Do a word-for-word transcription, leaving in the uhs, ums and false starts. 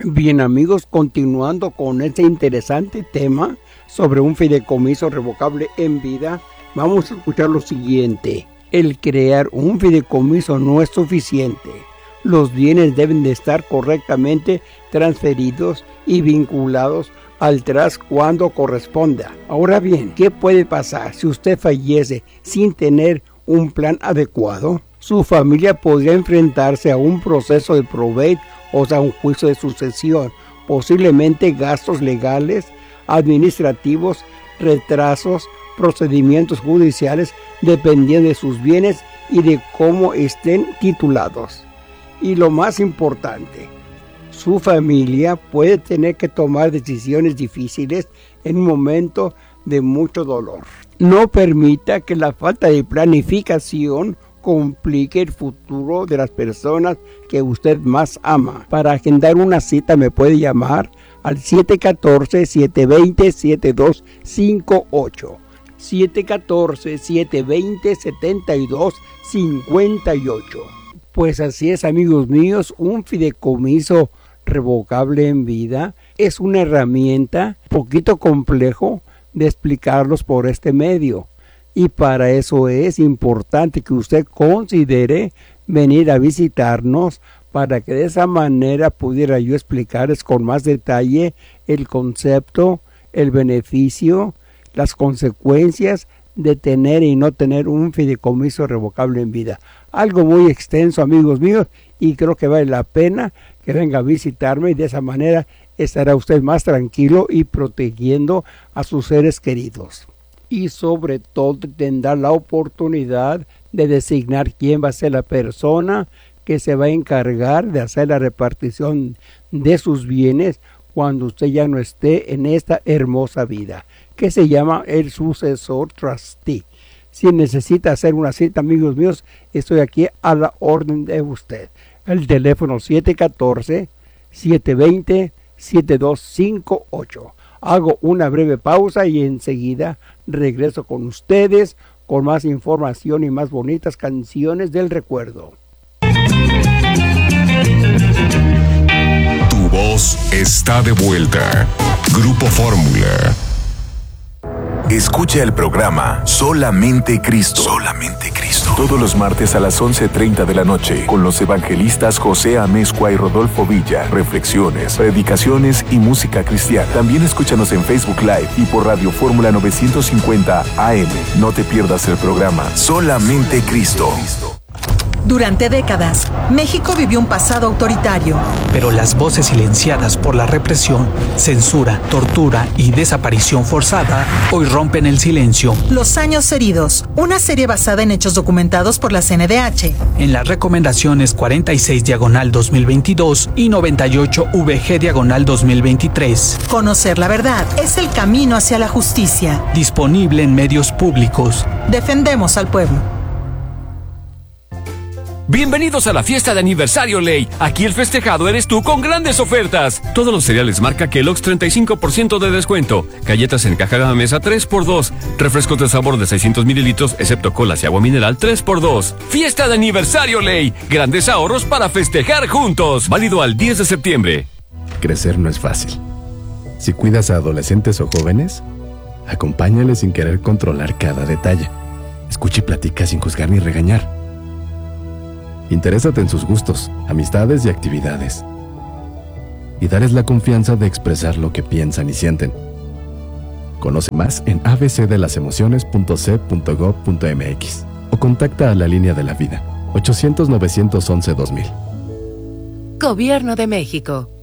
Bien amigos, continuando con este interesante tema sobre un fideicomiso revocable en vida, vamos a escuchar lo siguiente. El crear un fideicomiso no es suficiente. Los bienes deben de estar correctamente transferidos y vinculados al trust cuando corresponda. Ahora bien, ¿qué puede pasar si usted fallece sin tener un plan adecuado? Su familia podría enfrentarse a un proceso de probate, o sea, un juicio de sucesión, posiblemente gastos legales, administrativos, retrasos, procedimientos judiciales, dependiendo de sus bienes y de cómo estén titulados. Y lo más importante, su familia puede tener que tomar decisiones difíciles en un momento de mucho dolor. No permita que la falta de planificación complique el futuro de las personas que usted más ama. Para agendar una cita me puede llamar al siete uno cuatro, siete dos cero, siete dos cinco ocho. siete uno cuatro, siete dos cero, siete dos cinco ocho. Pues así es, amigos míos, un fideicomiso revocable en vida es una herramienta poquito complejo de explicarlos por este medio. Y para eso es importante que usted considere venir a visitarnos para que de esa manera pudiera yo explicarles con más detalle el concepto, el beneficio, las consecuencias de tener y no tener un fideicomiso revocable en vida. Algo muy extenso, amigos míos, y creo que vale la pena que venga a visitarme y de esa manera estará usted más tranquilo y protegiendo a sus seres queridos. Y sobre todo tendrá la oportunidad de designar quién va a ser la persona que se va a encargar de hacer la repartición de sus bienes cuando usted ya no esté en esta hermosa vida, que se llama el sucesor trustee. Si necesita hacer una cita, amigos míos, estoy aquí a la orden de usted. El teléfono siete uno cuatro, siete dos cero, siete dos cinco ocho. Hago una breve pausa y enseguida regreso con ustedes con más información y más bonitas canciones del recuerdo. Tu voz está de vuelta. Grupo Fórmula. Escucha el programa Solamente Cristo. Solamente Cristo. Todos los martes a las once treinta de la noche con los evangelistas José Amezcua y Rodolfo Villa. Reflexiones, predicaciones y música cristiana. También escúchanos en Facebook Live y por Radio Fórmula novecientos cincuenta A M. No te pierdas el programa Solamente Cristo. Durante décadas, México vivió un pasado autoritario. Pero las voces silenciadas por la represión, censura, tortura y desaparición forzada hoy rompen el silencio. Los años heridos, una serie basada en hechos documentados por la C N D H. En las recomendaciones cuarenta y seis diagonal dos mil veintidós y noventa y ocho V G diagonal dos mil veintitrés. Conocer la verdad es el camino hacia la justicia. Disponible en medios públicos. Defendemos al pueblo. Bienvenidos a la fiesta de aniversario Ley. Aquí el festejado eres tú con grandes ofertas. Todos los cereales marca Kellogg's treinta y cinco por ciento de descuento. Galletas en caja de mesa tres por dos. Refrescos de sabor de seiscientos mililitros, excepto colas y agua mineral tres por dos. Fiesta de aniversario Ley. Grandes ahorros para festejar juntos. Válido al diez de septiembre. Crecer no es fácil. Si cuidas a adolescentes o jóvenes, acompáñales sin querer controlar cada detalle. Escucha y platica sin juzgar ni regañar. Interésate en sus gustos, amistades y actividades. Y darles la confianza de expresar lo que piensan y sienten. Conoce más en a b c de las emociones punto c punto gov punto m x o contacta a la línea de la vida ochocientos, novecientos once, dos mil. Gobierno de México.